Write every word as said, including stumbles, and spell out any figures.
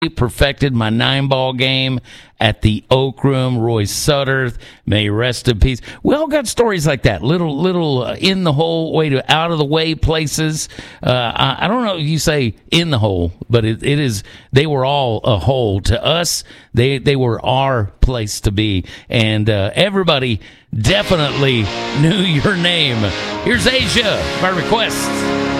perfected my nine ball game at the Oak Room. Roy Sutter, may he rest in peace. We all got stories like that, little little uh, in the hole, way to out of the way places. Uh, I, I don't know if you say in the hole, but it, it is. They were all a hole to us. They they were our place to be, and uh, everybody definitely knew your name. Here's Asia by request.